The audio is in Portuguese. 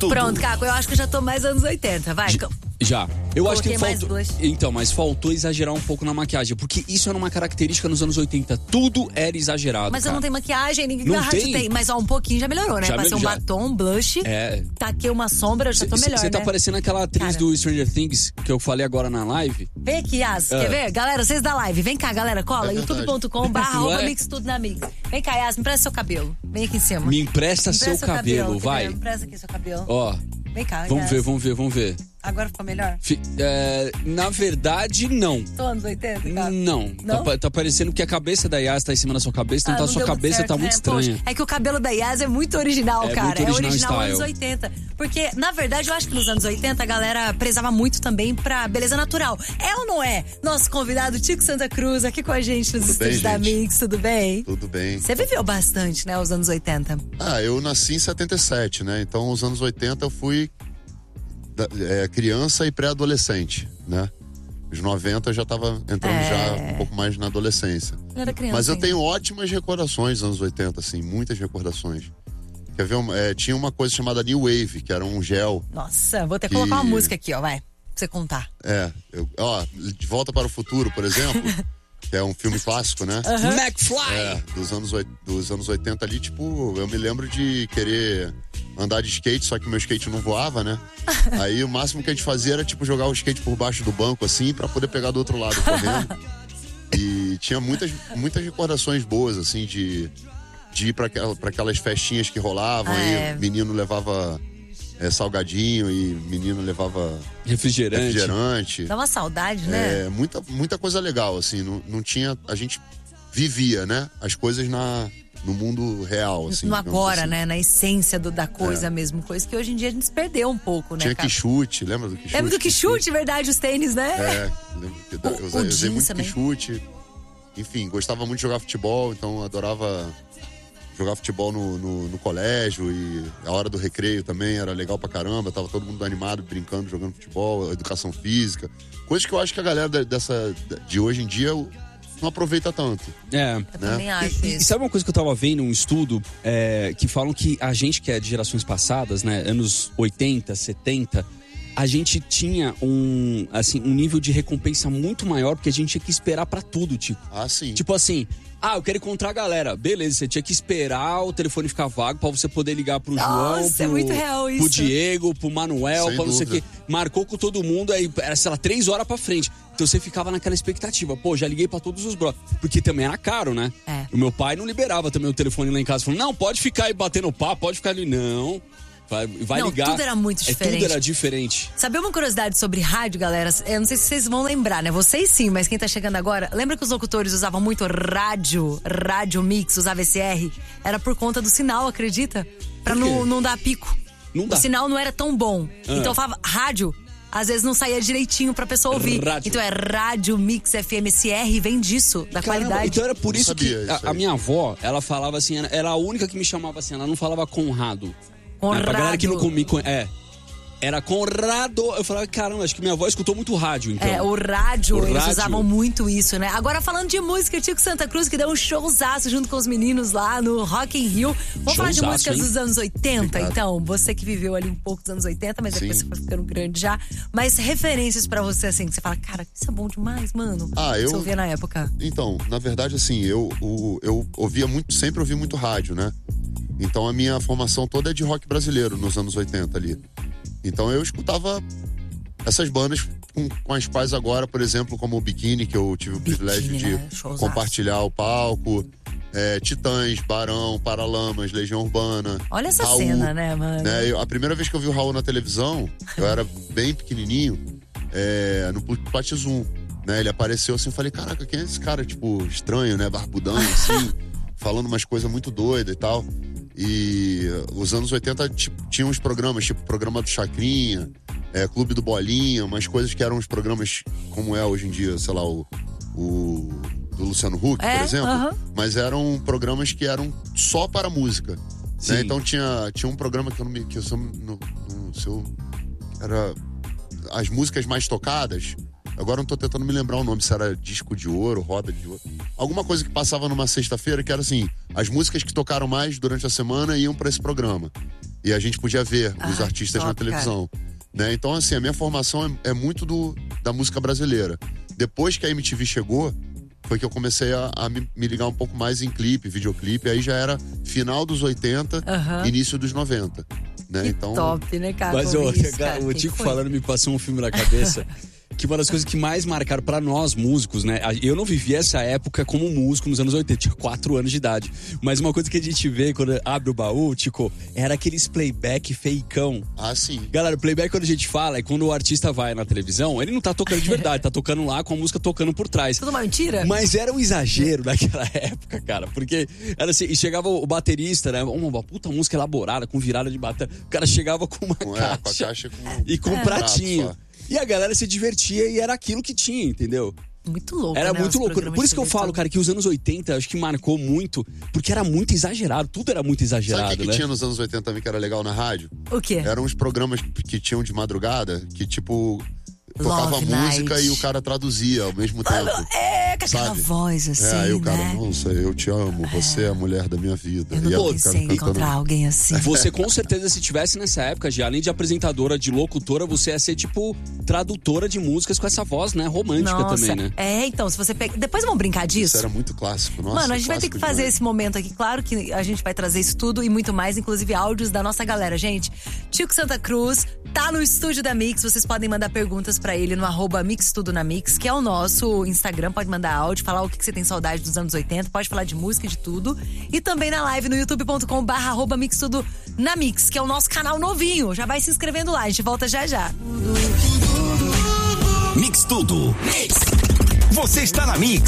tudo. Pronto, Caco, eu acho que eu já tô mais anos 80, vai. Já. Eu acho que mais faltou. blush. Então, mas faltou exagerar um pouco na maquiagem, porque isso era uma característica nos anos 80. Tudo era exagerado. Mas cara. eu não tenho maquiagem, ninguém Não na rádio tem? tem. Mas ó, um pouquinho já melhorou, né? Já Passei um batom, um blush, taquei uma sombra, eu já tô melhor, Você tá né? parecendo aquela atriz do Stranger Things que eu falei agora na live. Vem aqui, Yas, quer ver? Galera, vocês da live, vem cá, galera, cola, youtube.com/mix tudo na Mix. Vem cá, Yas, me empresta seu cabelo. Vem aqui em cima. Me empresta seu cabelo, vai. Me empresta aqui seu cabelo. Ó. Vem cá, Vamos ver. Agora ficou melhor? Na verdade, não. Tô anos 80, cara? Não. Tá parecendo que a cabeça da Yas tá em cima da sua cabeça, então a sua cabeça certo, tá muito estranha. Poxa, é que o cabelo da Yas é muito original, cara. Muito original é original style. anos 80. Porque, na verdade, eu acho que nos anos 80 a galera prezava muito também pra beleza natural. É ou não é? Nosso convidado Tico Santa Cruz aqui com a gente nos estúdios da Mix, tudo bem? Tudo bem. Você viveu bastante, né, os anos 80? Eu nasci em 77, né? Então, os anos 80 eu fui criança e pré-adolescente, né? Os 90 eu já tava entrando já um pouco mais na adolescência. Eu era criança. Mas eu tenho ótimas recordações dos anos 80, assim, muitas recordações. Quer ver? Tinha uma coisa chamada New Wave, que era um gel. Nossa, vou até colocar uma música aqui, ó, vai. Pra você contar. De Volta para o Futuro, por exemplo, que é um filme clássico, né? McFly! Dos anos 80 ali, tipo, eu me lembro de querer andar de skate, só que meu skate não voava, né? Aí o máximo que a gente fazia era, tipo, jogar o skate por baixo do banco, assim, pra poder pegar do outro lado correndo. E tinha muitas recordações boas, assim, de ir pra aquelas festinhas que rolavam, aí menino levava salgadinho e menino levava refrigerante. Dá uma saudade, né? Muita coisa legal, assim, não tinha, a gente vivia, né, as coisas no mundo real, assim. No agora, assim, né, na essência da coisa mesmo, coisa que hoje em dia a gente se perdeu um pouco, né, tinha cara? Quixute, lembra do Quixute? Lembra do Quixute, verdade, os tênis, né? Lembro que eu usei muito Quixute. Enfim, gostava muito de jogar futebol, então adorava jogar futebol no colégio, e a hora do recreio também era legal pra caramba, tava todo mundo animado, brincando, jogando futebol, educação física, coisas que eu acho que a galera de hoje em dia não aproveita tanto. Eu também acho isso. E sabe uma coisa que eu tava vendo, um estudo, que falam que a gente que é de gerações passadas, né, anos 80, 70, a gente tinha um nível de recompensa muito maior, porque a gente tinha que esperar pra tudo, Tico. Sim. Tipo assim, eu quero encontrar a galera. Beleza, você tinha que esperar o telefone ficar vago pra você poder ligar pro João, é muito real isso. pro Diego, pro Manuel, Sem pra não sei o dúvida. quê. Marcou com todo mundo, aí era, sei lá, 3 horas pra frente. Então você ficava naquela expectativa. Pô, já liguei pra todos os brothers. Porque também era caro, né? O meu pai não liberava também o telefone lá em casa. Falando, não, pode ficar aí batendo papo, pode ficar ali. Não. Vai ligar. Tudo era muito diferente. Tudo era diferente. Sabe uma curiosidade sobre rádio, galera? Eu não sei se vocês vão lembrar, né? Vocês sim, mas quem tá chegando agora, lembra que os locutores usavam muito rádio mix, usava esse R? Era por conta do sinal, acredita? Pra não dar pico. Não dá. O sinal não era tão bom. Então eu falava rádio, às vezes não saía direitinho pra pessoa ouvir. Rádio. Então é rádio mix FM, esse R vem disso, da qualidade. Então era por isso que isso a minha avó, ela falava assim, era a única que me chamava assim, ela não falava Conrado. Conrado. Pra galera que não me era Conrado. Eu falava, caramba, acho que minha avó escutou muito rádio, então. O rádio, eles usavam muito isso, né? Agora, falando de música, Tico Santa Cruz, que deu um showzaço junto com os meninos lá no Rock in Rio. Vamos falar de músicas dos anos 80, Obrigado. Então? Você que viveu ali um pouco dos anos 80, mas depois você foi ficando grande já. Mas referências pra você, assim, que você fala, cara, isso é bom demais, mano. Você ouvia na época. Então, na verdade, assim, eu sempre ouvi muito rádio, né? Então a minha formação toda é de rock brasileiro nos anos 80 ali. Então eu escutava essas bandas com as quais agora, por exemplo, como o Biquíni, que eu tive o privilégio de compartilhar o palco, Titãs, Barão, Paralamas, Legião Urbana. Olha essa Raul, cena, né, mano? A primeira vez que eu vi o Raul na televisão, eu era bem pequenininho, no Platizum, né? Ele apareceu assim, eu falei, caraca, quem é esse cara, tipo, estranho, né? Barbudão, assim, falando umas coisas muito doidas e tal. E os anos 80 tinham uns programas, tipo programa do Chacrinha, Clube do Bolinha, umas coisas que eram uns programas como é hoje em dia, sei lá, o do Luciano Huck, por exemplo. Mas eram programas que eram só para música. Né? Então tinha um programa que era as músicas mais tocadas. Agora não tô tentando me lembrar o nome, se era disco de ouro, roda de ouro. Alguma coisa que passava numa sexta-feira que era assim, as músicas que tocaram mais durante a semana iam pra esse programa. E a gente podia ver os artistas top, na televisão. Né? Então, assim, a minha formação é muito da música brasileira. Depois que a MTV chegou, foi que eu comecei a me ligar um pouco mais em clipe, videoclipe. Aí já era final dos 80, início dos 90. Né? Que então, top, né, cara? Mas o Tico falando me passou um filme na cabeça. Que uma das coisas que mais marcaram pra nós músicos, né? Eu não vivi essa época como músico nos anos 80, tinha 4 anos de idade. Mas uma coisa que a gente vê quando abre o baú, Tico, era aqueles playback feicão. Ah, sim. Galera, o playback quando a gente fala é quando o artista vai na televisão, ele não tá tocando de verdade, tá tocando lá com a música tocando por trás. Tudo uma mentira? Mas era um exagero naquela época, cara. Porque era assim, e chegava o baterista, né? Uma puta música elaborada, com virada de bateria. O cara chegava com uma caixa. Com a caixa e com um pratinho. E a galera se divertia e era aquilo que tinha, entendeu? Muito louco, era né? muito louco. Por isso que eu falo, cara, que os anos 80 acho que marcou muito, porque era muito exagerado, tudo era muito exagerado. Sabe o que né? tinha nos anos 80 também que era legal na rádio? O quê? Eram uns programas que tinham de madrugada, que tipo... tocava Love música Night. e o cara traduzia ao mesmo tempo. Com aquela voz assim, aí o cara, né? nossa, eu te amo, você é a mulher da minha vida. Eu não e aí, pensei em encontrar alguém assim. Você com certeza, se tivesse nessa época, já além de apresentadora, de locutora, você ia ser tipo tradutora de músicas com essa voz, né? Romântica também, né? Então, se você pega... Depois vamos brincar disso? Isso era muito clássico, nossa. Mano, a gente vai ter que fazer esse momento aqui. Claro que a gente vai trazer isso tudo e muito mais, inclusive áudios da nossa galera. Gente, Tico Santa Cruz tá no estúdio da Mix. Vocês podem mandar perguntas pra ele no @MixTudoNaMix, que é o nosso Instagram. Pode mandar áudio, falar o que você tem saudade dos anos 80. Pode falar de música, de tudo. E também na live no youtube.com/MixTudoNaMix, que é o nosso canal novinho. Já vai se inscrevendo lá. A gente volta já já. Mix Tudo. Você está na Mix.